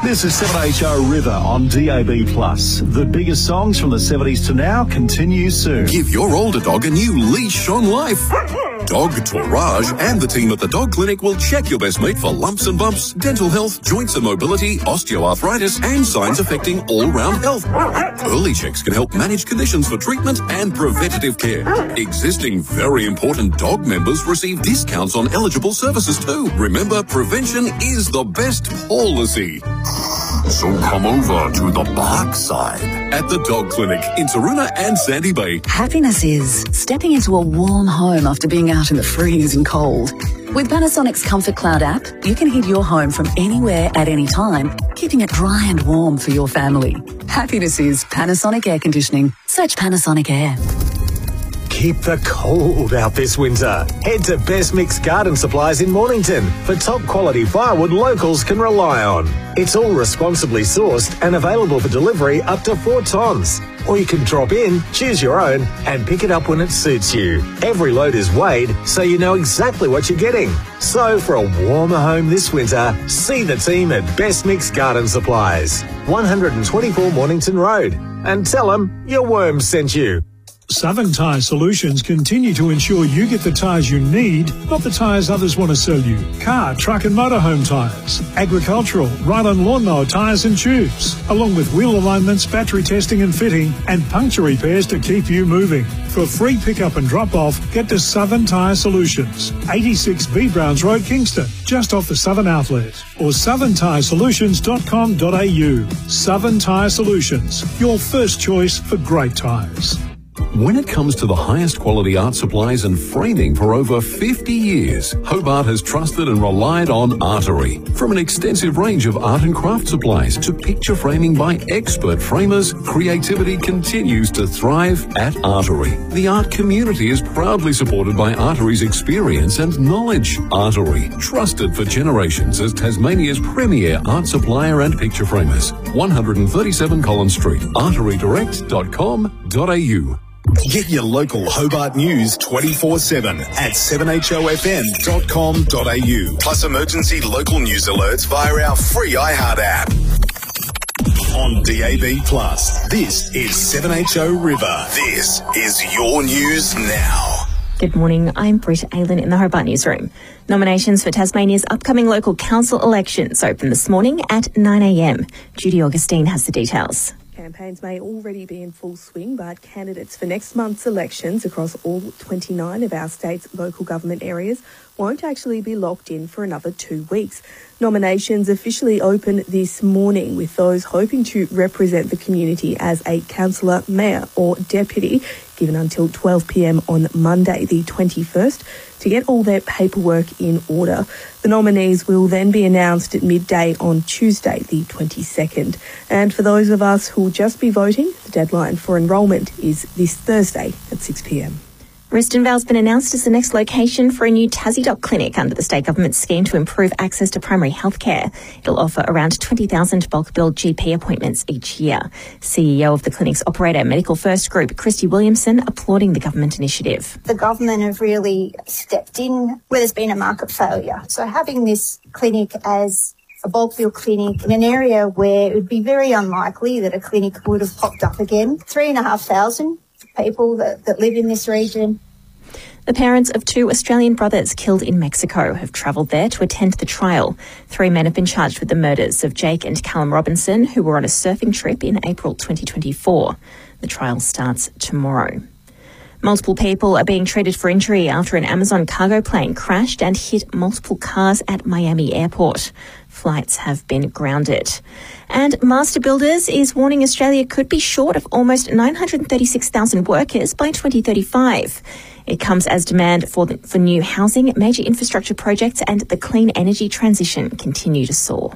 This is 7HO River on DAB+. The biggest songs from the 70s to now continue soon. Give your older dog a new leash on life. Dog Tourage and the team at the Dog Clinic will check your best mate for lumps and bumps, dental health, joints and mobility, osteoarthritis, and signs affecting all-round health. Early checks can help manage conditions for treatment and preventative care. Existing very important dog members receive discounts on eligible services too. Remember, prevention is the best policy. So come over to the bark side at the Dog Clinic in Taroona and Sandy Bay. Happiness is stepping into a warm home after being out in the freezing cold. With Panasonic's Comfort Cloud app, you can heat your home from anywhere at any time, keeping it dry and warm for your family. Happiness is Panasonic Air Conditioning. Search Panasonic Air. Keep the cold out this winter. Head to Best Mix Garden Supplies in Mornington for top quality firewood locals can rely on. It's all responsibly sourced and available for delivery up to 4 tons. Or you can drop in, choose your own, and pick it up when it suits you. Every load is weighed, so you know exactly what you're getting. So for a warmer home this winter, see the team at Best Mix Garden Supplies, 124 Mornington Road, and tell them your worm sent you. Southern Tyre Solutions continue to ensure you get the tyres you need, not the tyres others want to sell you. Car, truck and motorhome tyres, agricultural, ride-on lawnmower tyres and tubes, along with wheel alignments, battery testing and fitting, and puncture repairs to keep you moving. For free pickup and drop-off, get to Southern Tyre Solutions, 86 B Browns Road, Kingston, just off the Southern Outlet, or southerntyresolutions.com.au. Southern Tyre Solutions, your first choice for great tyres. When it comes to the highest quality art supplies and framing for over 50 years, Hobart has trusted and relied on Artery. From an extensive range of art and craft supplies to picture framing by expert framers, creativity continues to thrive at Artery. The art community is proudly supported by Artery's experience and knowledge. Artery, trusted for generations as Tasmania's premier art supplier and picture framers. 137 Collins Street, arterydirect.com.au. Get your local Hobart news 24/7 at 7HOFM.com.au. Plus emergency local news alerts via our free iHeart app. On DAB+, this is 7HO River. This is your news now. Good morning, I'm Britt Aylen in the Hobart Newsroom. Nominations for Tasmania's upcoming local council elections open this morning at 9 a.m. Judy Augustine has the details. Campaigns may already be in full swing, but candidates for next month's elections across all 29 of our state's local government areas won't actually be locked in for another 2 weeks. Nominations officially open this morning, with those hoping to represent the community as a councillor, mayor or deputy given until 12 p.m. on Monday the 21st to get all their paperwork in order. The nominees will then be announced at midday on Tuesday the 22nd. And for those of us who will just be voting, the deadline for enrolment is this Thursday at 6 p.m. Riston Vale's been announced as the next location for a new Tassie Doc clinic under the state government's scheme to improve access to primary health care. It'll offer around 20,000 bulk billed GP appointments each year. CEO of the clinic's operator, Medical First Group, Christy Williamson, applauding the government initiative. The government have really stepped in where there's been a market failure. So having this clinic as a bulk bill clinic in an area where it would be very unlikely that a clinic would have popped up again, 3,500 people that live in this region. The parents of 2 Australian brothers killed in Mexico have travelled there to attend the trial. 3 men have been charged with the murders of Jake and Callum Robinson, who were on a surfing trip in April 2024. The trial starts tomorrow. Multiple people are being treated for injury after an Amazon cargo plane crashed and hit multiple cars at Miami Airport. Flights have been grounded. And Master Builders is warning Australia could be short of almost 936,000 workers by 2035. It comes as demand for new housing, major infrastructure projects and the clean energy transition continue to soar.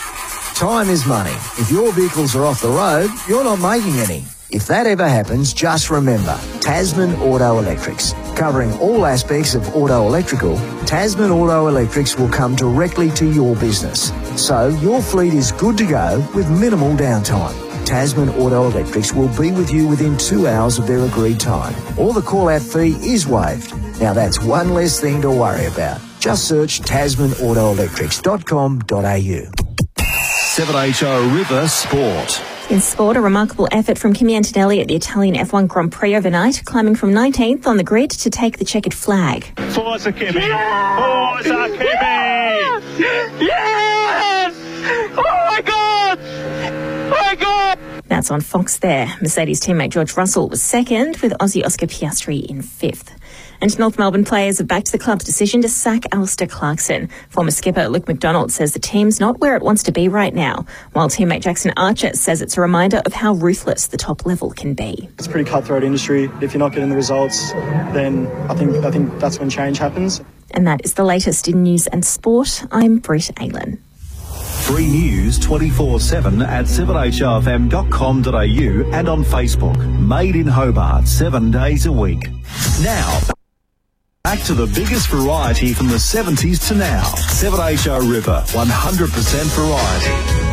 Time is money. If your vehicles are off the road, you're not making any. If that ever happens, just remember, Tasman Auto Electrics. Covering all aspects of auto electrical, Tasman Auto Electrics will come directly to your business. So your fleet is good to go with minimal downtime. Tasman Auto Electrics will be with you within 2 hours of their agreed time. Or the call-out fee is waived. Now that's one less thing to worry about. Just search TasmanAutoElectrics.com.au. 7HO River Sport. In sport, a remarkable effort from Kimi Antonelli at the Italian F1 Grand Prix overnight, climbing from 19th on the grid to take the checkered flag. Forza Kimi! Forza Kimi! Yes! Oh my God! My God! That's on Fox there. Mercedes teammate George Russell was second, with Aussie Oscar Piastri in fifth. And North Melbourne players have backed the club's decision to sack Alistair Clarkson. Former skipper Luke McDonald says the team's not where it wants to be right now, while teammate Jackson Archer says it's a reminder of how ruthless the top level can be. It's a pretty cutthroat industry. If you're not getting the results, then I think that's when change happens. And that is the latest in news and sport. I'm Britt Aylen. Free news 24/7 at 7HOFM.com.au and on Facebook. Made in Hobart, 7 days a week. Now, back to the biggest variety from the 70s to now. 7HO River, 100% variety.